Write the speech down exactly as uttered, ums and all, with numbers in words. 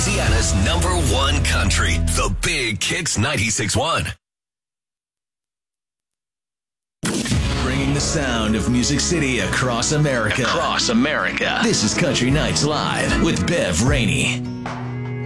Louisiana's number one country, the Big Kicks ninety-six point one. Bringing the sound of Music City across America. Across America. This is Country Nights Live with Bev Rainey.